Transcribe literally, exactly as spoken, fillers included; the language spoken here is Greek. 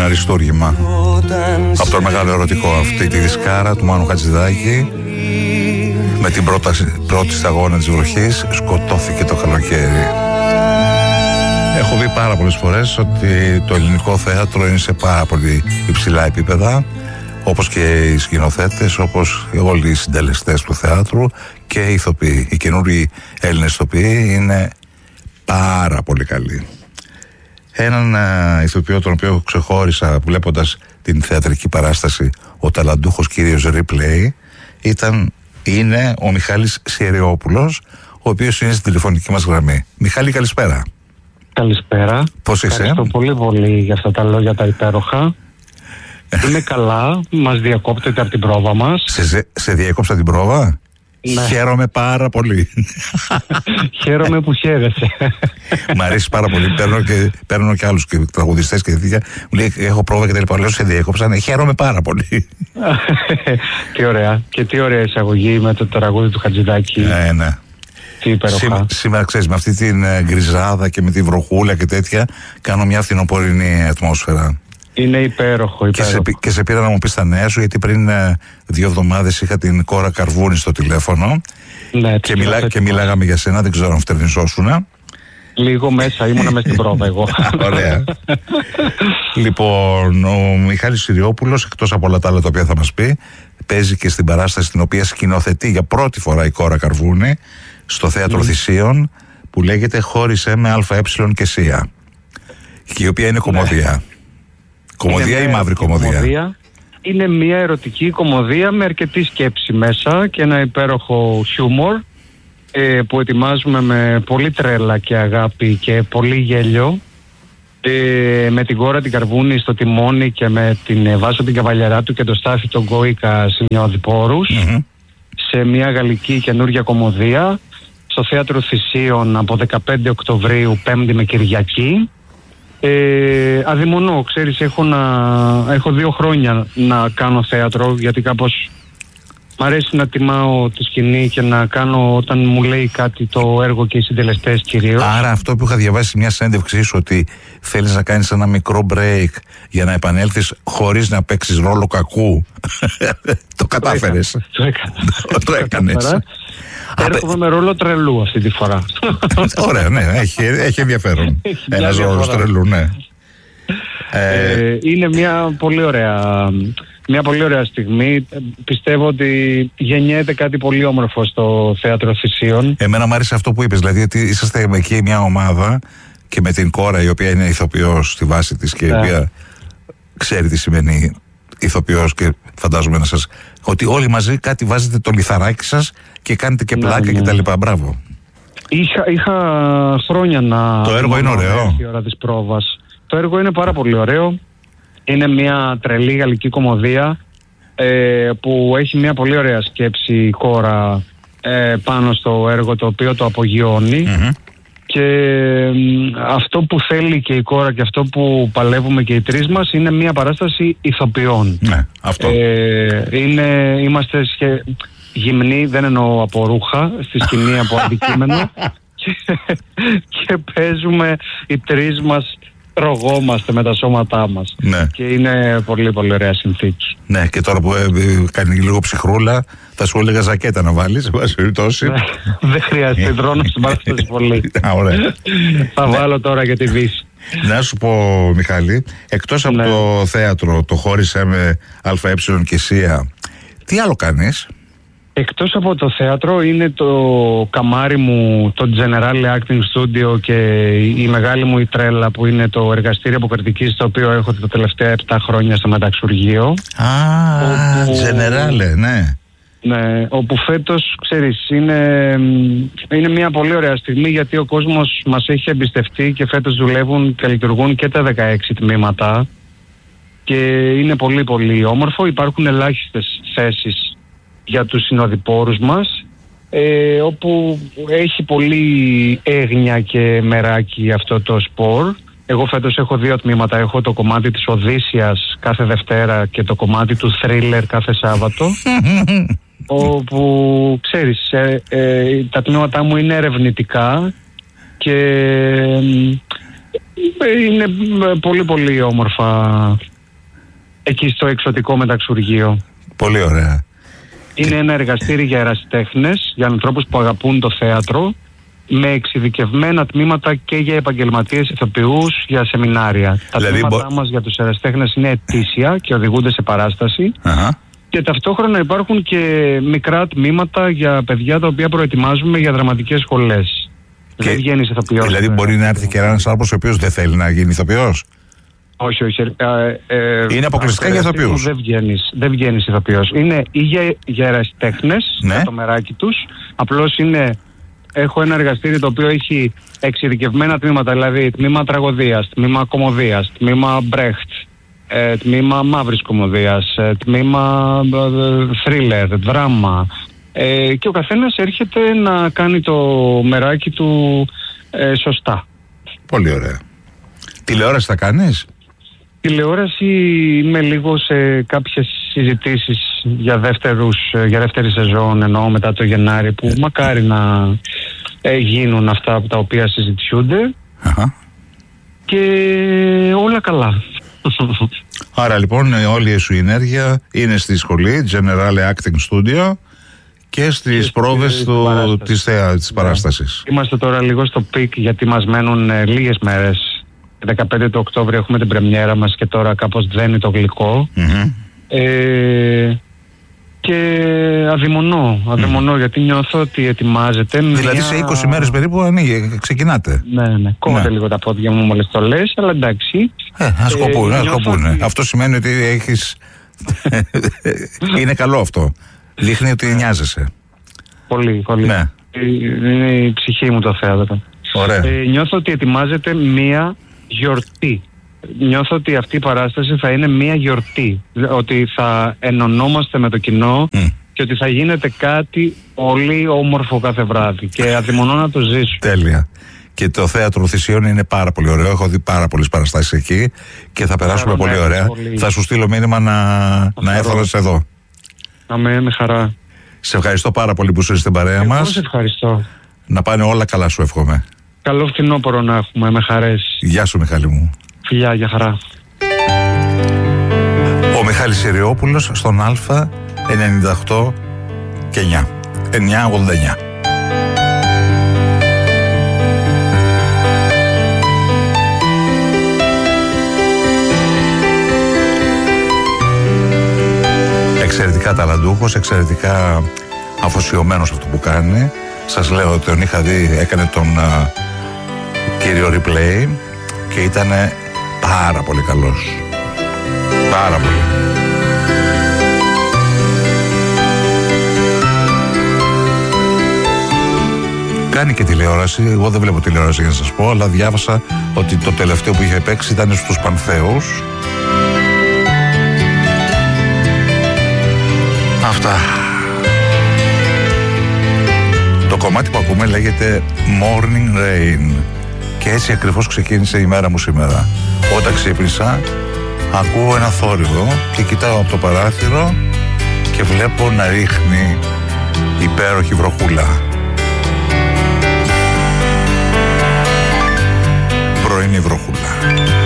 αριστούργημα από το μεγάλο ερωτικό, αυτή τη δισκάρα του Μάνου Χατζηδάκη, με την πρόταση, πρώτη σταγόνα της βροχής, σκοτώθηκε το καλοκαίρι. Έχω δει πάρα πολλές φορές ότι το ελληνικό θέατρο είναι σε πάρα πολύ υψηλά επίπεδα, όπως και οι σκηνοθέτες, όπως όλοι οι συντελεστές του θεάτρου και οι ηθοποιοί. Οι καινούριοι Έλληνες ηθοποιοί είναι πάρα πολύ καλοί. Έναν uh, ηθοποιό τον οποίο ξεχώρισα βλέποντας την θεατρική παράσταση, ο ταλαντούχος κύριος Replay, ήταν, είναι ο Μιχάλης Σιεριόπουλος, ο οποίος είναι στην τηλεφωνική μας γραμμή. Μιχάλη, καλησπέρα. Καλησπέρα. Πώς είσαι? Ευχαριστώ πολύ πολύ για αυτά τα λόγια τα υπέροχα. Είμαι καλά, μας διακόπτεται από την πρόβα μας. Σε, σε διέκοψα την πρόβα? Ναι. Χαίρομαι πάρα πολύ. Χαίρομαι που χαίρεσαι. Μ' αρέσει πάρα πολύ. Παίρνω και, παίρνω και άλλους και τραγουδιστές και τέτοια. Μου λέει έχω πρόβα και τα λοιπά. Λέω σε διέκοψα. Ναι, χαίρομαι πάρα πολύ. Τι ωραία. Και τι ωραία εισαγωγή με το τραγούδι του Χατζηδάκη. Ναι, ναι. Τι υπέροχα. Σήμα, σήμερα ξέρεις, με αυτή την γκριζάδα και με τη βροχούλα και τέτοια, κάνω μια φθινοπορεινή ατμόσφαιρα. Είναι υπέροχο, υπέροχο. Και σε, και σε πήρα να μου πεις τα νέα σου, γιατί πριν ε, δύο εβδομάδες είχα την Κόρα Καρβούνη στο τηλέφωνο. Ναι, και, μιλά, και μιλάγαμε για σένα, δεν ξέρω αν φτερνισόσουνα. Λίγο μέσα, ήμουνα μέσα στην πρόβα εγώ. Ωραία. Λοιπόν, ο Μιχάλης Σιεριόπουλος, εκτός από όλα τα άλλα τα οποία θα μας πει, παίζει και στην παράσταση την οποία σκηνοθετεί για πρώτη φορά η Κόρα Καρβούνη στο Θέατρο mm. Θησίων, που λέγεται «Χώρισέ με ΑΕ και ΣΥΑ», και η οποία είναι κομμωδία. Ναι. Κομμωδία ή μαύρη κομμωδία? κομμωδία? Είναι μια ερωτική κομμωδία με αρκετή σκέψη μέσα και ένα υπέροχο χιούμορ ε, που ετοιμάζουμε με πολύ τρέλα και αγάπη και πολύ γέλιο, ε, με την Κόρα την Καρβούνη στο τιμόνι και με την Βάσο την Καβαλιαράτου και το Στάθη τον Κόικα σημειώδιπόρους, mm-hmm. σε μια γαλλική καινούργια κομμωδία στο Θέατρο Θησίων από δεκαπέντε Οκτωβρίου, Πέμπτη με Κυριακή. Ε, αδειμονώ, ξέρεις, έχω, να, έχω δύο χρόνια να κάνω θέατρο, γιατί κάπως μ' αρέσει να τιμάω τη σκηνή και να κάνω όταν μου λέει κάτι το έργο και οι συντελεστές κυρίως. Άρα αυτό που είχα διαβάσει σε μια συνέντευξή σου, ότι θέλεις να κάνεις ένα μικρό break για να επανέλθεις χωρίς να παίξεις ρόλο κακού, το κατάφερες? Το έκανα. Το έκανες. Έρχομαι με ρόλο τρελού αυτή τη φορά. Ωραία, ναι, έχει, έχει ενδιαφέρον. Ένας ρόλος τρελού, ναι. Ε, είναι μια πολύ ωραία, μια πολύ ωραία στιγμή. Πιστεύω ότι γεννιέται κάτι πολύ όμορφο στο Θέατρο Θησίων. Εμένα μου άρεσε αυτό που είπες, δηλαδή ότι είσαστε εκεί μια ομάδα και με την Κόρα, η οποία είναι ηθοποιός στη βάση της και η οποία ξέρει τι σημαίνει ηθοποιός, και φαντάζομαι να σας, ότι όλοι μαζί κάτι βάζετε το λιθαράκι σας και κάνετε και πλάκα, ναι, ναι, και τα λοιπά. Μπράβο. Είχα, είχα χρόνια να... Το έργο είναι ωραίο. Η ώρα της πρόβας. Το έργο είναι πάρα πολύ ωραίο. Είναι μια τρελή γαλλική κομμωδία ε, που έχει μια πολύ ωραία σκέψη η Κόρα ε, πάνω στο έργο, το οποίο το απογειώνει. Mm-hmm. Και ε, αυτό που θέλει και η Κόρα και αυτό που παλεύουμε και οι τρεις μας είναι μια παράσταση ηθοποιών. Ναι, αυτό. Ε, είναι, είμαστε σχε... γυμνοί, δεν εννοώ από ρούχα, στη σκηνή από αντικείμενο και, και παίζουμε οι τρεις μας, ρογόμαστε με τα σώματά μας. Ναι. Και είναι πολύ πολύ ωραία συνθήκη. Ναι, και τώρα που ε, κάνει λίγο ψυχρούλα, θα σου έλεγα ζακέτα να βάλεις, περιπτώσει. Δεν χρειάζεται, δρώνω στην παράσταση πολύ. Α, ωραία. Θα βάλω τώρα για τη Δύση. Να σου πω, Μιχάλη, εκτός από, ναι, το θέατρο, το «Χώρισέ με ΑΕ και ΣΥΑ», τι άλλο κάνεις? Εκτός από το θέατρο είναι το καμάρι μου, το General Acting Studio, και η μεγάλη μου η τρέλα που είναι το εργαστήριο αποκριτικής, το οποίο έχω τα τελευταία επτά χρόνια στο Μεταξουργείο. Α, όπου... General, ναι. Ναι, όπου φέτος, ξέρεις, είναι, είναι μια πολύ ωραία στιγμή, γιατί ο κόσμος μας έχει εμπιστευτεί και φέτος δουλεύουν και λειτουργούν και τα δεκαέξι τμήματα και είναι πολύ πολύ όμορφο. Υπάρχουν ελάχιστες θέσεις για τους συνοδοιπόρους μας, ε, όπου έχει πολύ έγνοια και μεράκι αυτό το σπορ. Εγώ φέτος έχω δύο τμήματα. Έχω το κομμάτι της Οδύσσιας κάθε Δευτέρα και το κομμάτι του θρίλερ κάθε Σάββατο. Όπου, ξέρεις, ε, ε, τα τμήματά μου είναι ερευνητικά και ε, είναι πολύ πολύ όμορφα εκεί στο εξωτικό μεταξουργείο. Πολύ ωραία. Είναι ένα εργαστήρι για ερασιτέχνες, για ανθρώπους που αγαπούν το θέατρο, με εξειδικευμένα τμήματα και για επαγγελματίες ηθοποιούς, για σεμινάρια. Τα δηλαδή, τμήματά μπο... μας για τους ερασιτέχνες είναι ετήσια και οδηγούνται σε παράσταση. Uh-huh. Και ταυτόχρονα υπάρχουν και μικρά τμήματα για παιδιά τα οποία προετοιμάζουμε για δραματικές σχολές. Και... Δεν βγαίνεις ηθοποιός. Δηλαδή μπορεί να έρθει και ένας άνθρωπος ο οποίος δεν θέλει να γίνει ηθοποιός. Όχι, όχι. Ε, ε, είναι αποκλειστικά για ηθοποιούς. Δεν βγαίνεις, δεν βγαίνεις ηθοποιός. Είναι ή για, για ερασιτέχνες, ναι. Για το μεράκι τους. Απλώς είναι... Έχω ένα εργαστήριο το οποίο έχει εξειδικευμένα τμήματα, δηλαδή τμήμα τραγωδίας, τμήμα κωμωδίας, τμήμα Μπρέχτ, ε, τμήμα μαύρης κωμωδίας, ε, τμήμα θρίλερ, δράμα. Ε, και ο καθένας έρχεται να κάνει το μεράκι του ε, σωστά. Πολύ ωραία. Τηλεόραση θα κάνεις? Τηλεόραση είμαι λίγο σε κάποιες συζητήσεις για, δεύτερους, για δεύτερη σεζόν, εννοώ μετά το Γενάρη, που μακάρι να ε, γίνουν αυτά τα οποία συζητιούνται. Uh-huh. Και όλα καλά. Άρα λοιπόν όλη σου η ενέργεια είναι στη σχολή General Acting Studio και στις πρόβες του, της, θέα, της παράστασης. Είμαστε τώρα λίγο στο πικ γιατί μας μένουν ε, λίγες μέρες. δεκαπέντε του Οκτώβρη έχουμε την πρεμιέρα μας και τώρα κάπως δένει το γλυκό. Mm-hmm. Ε, και αδειμονώ, αδειμονώ mm-hmm. γιατί νιώθω ότι ετοιμάζεται. Δηλαδή μια... σε είκοσι μέρες περίπου ανοίγει, ξεκινάτε. Ναι, ναι, κόβεται ναι. λίγο τα πόδια μου μόλις το λες, αλλά εντάξει. Ε, ας ε, κοπούν, ας κοπούν. ότι... Αυτό σημαίνει ότι έχεις... είναι καλό αυτό. Δείχνει ότι νοιάζεσαι. Πολύ, πολύ. Ναι. Είναι η ψυχή μου το θέατρο. Ωραία. Ε, νιώθω ότι ετοιμάζεται μία γιορτή. Νιώθω ότι αυτή η παράσταση θα είναι μία γιορτή. Ότι θα ενωνόμαστε με το κοινό mm. και ότι θα γίνεται κάτι πολύ όμορφο κάθε βράδυ. Και αδειμονώ να το ζήσω. Τέλεια. Και το θέατρο Θησίων είναι πάρα πολύ ωραίο. Έχω δει πάρα πολλές παραστάσεις εκεί και θα περάσουμε Άρα, πολύ ωραία. Πολύ. Θα σου στείλω μήνυμα να, να έρθεις εδώ. Αμέ, με χαρά. Σε ευχαριστώ πάρα πολύ που είσαι στην παρέα Εγώ μας. Σε ευχαριστώ. Να πάνε όλα καλά, σου εύχομαι. Καλό φθινόπωρο να έχουμε, με χαρές. Γεια σου, Μιχάλη μου. Φιλιά, για χαρά. Ο Μιχάλης Ιριόπουλος στον Α ενενήντα οκτώ και εννιά. εννιά ογδόντα εννιά. Εξαιρετικά ταλαντούχος, εξαιρετικά αφοσιωμένος αυτό που κάνει. Σας λέω ότι τον είχα δει, έκανε τον uh, κύριο Replay και ήταν πάρα πολύ καλός. Πάρα πολύ. Κάνει και τηλεόραση, εγώ δεν βλέπω τηλεόραση για να σας πω, αλλά διάβασα ότι το τελευταίο που είχε παίξει ήταν στους Πανθέους. Αυτά. Το κομμάτι που ακούμε λέγεται Morning Rain και έτσι ακριβώς ξεκίνησε η μέρα μου σήμερα. Όταν ξύπνησα ακούω ένα θόρυβο και κοιτάω από το παράθυρο και βλέπω να ρίχνει υπέροχη βροχούλα. Πρωινή βροχούλα.